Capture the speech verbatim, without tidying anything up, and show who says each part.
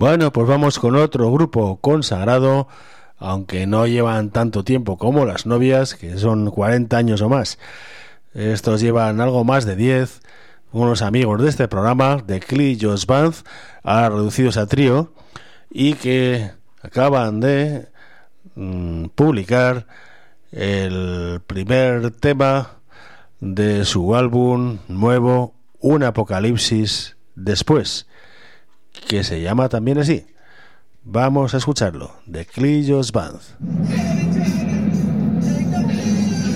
Speaker 1: Bueno, pues vamos con otro grupo consagrado, aunque no llevan tanto tiempo como Las Novias, que son cuarenta años o más. Estos llevan algo más de diez, unos amigos de este programa, de Clee Jones Band, ahora reducidos a trío, y que acaban de mmm, publicar el primer tema de su álbum nuevo, Un Apocalipsis Después, que se llama también así. Vamos a escucharlo, de Clee Jones Band.